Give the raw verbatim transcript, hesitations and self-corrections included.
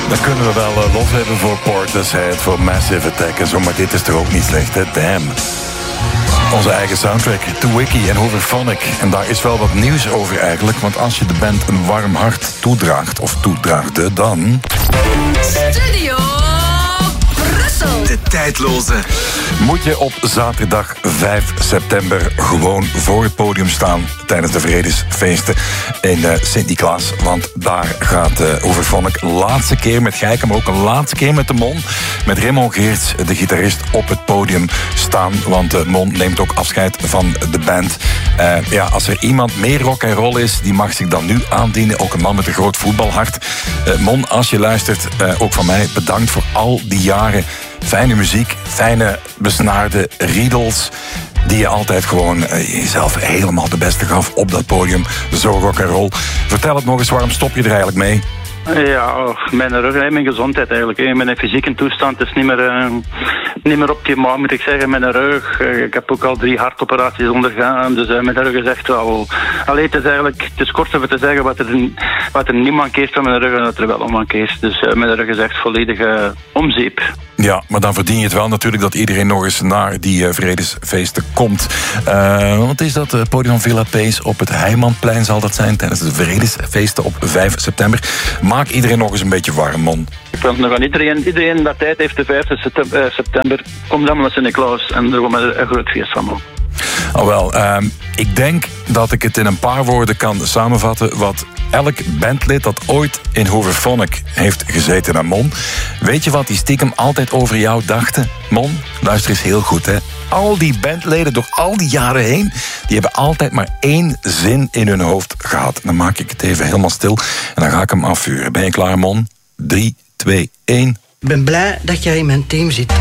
Dan kunnen we wel uh, lof hebben voor Portishead, voor Massive Attack en zo, maar dit is toch ook niet slecht, hè? Damn. Onze eigen soundtrack, To Wiki en Hooverphonic. En daar is wel wat nieuws over eigenlijk, want als je de band een warm hart toedraagt, of toedraagde, dan... Studio Brussel. De tijdloze. Moet je op zaterdag vijf september gewoon voor het podium staan tijdens de Vredesfeesten in uh, Sint-Niklaas. Want daar gaat uh, Hooverphonic laatste keer met Gijke, maar ook een laatste keer met de Mon. Met Raymond Geerts, de gitarist, op het podium staan. Want de uh, Mon neemt ook afscheid van de band. Uh, ja, als er iemand meer rock en roll is, die mag zich dan nu aandienen. Ook een man met een groot voetbalhart. Uh, Mon, als je luistert, uh, ook van mij bedankt voor al die jaren. Fijne muziek, fijne besnaarde riedels, die je altijd gewoon uh, jezelf helemaal de beste gaf op dat podium. Zo rock en roll. Vertel het nog eens, waarom stop je er eigenlijk mee? Ja, oh, mijn rug en mijn gezondheid eigenlijk. Hè. Mijn fysieke toestand is niet meer, uh, niet meer optimaal, moet ik zeggen. Mijn rug, uh, ik heb ook al drie hartoperaties ondergaan. Dus uh, mijn rug is echt wel... Allee, het is eigenlijk, het is kort om te zeggen wat er, wat er niet mankeert van mijn rug en wat er wel om mankeert. Dus uh, mijn rug is echt volledig uh, om zeep. Ja, maar dan verdien je het wel natuurlijk dat iedereen nog eens naar die uh, Vredesfeesten komt. Uh, wat is dat? Het podium van Villa Pace op het Heijmanplein zal dat zijn tijdens de Vredesfeesten op vijf september. Maak iedereen nog eens een beetje warm, man. Ik wil nog aan iedereen, iedereen dat tijd heeft, de vijfde september, komt allemaal naar Sint-Niklaas en er komt een groot feest van maken. Oh wel, uh, ik denk dat ik het in een paar woorden kan samenvatten wat elk bandlid dat ooit in Hooverphonic heeft gezeten naar Mon. Weet je wat die stiekem altijd over jou dachten? Mon, luister eens heel goed, hè. Al die bandleden door al die jaren heen, die hebben altijd maar één zin in hun hoofd gehad. Dan maak ik het even helemaal stil en dan ga ik hem afvuren. Ben je klaar, Mon? drie, twee, één. Ik ben blij dat jij in mijn team zit.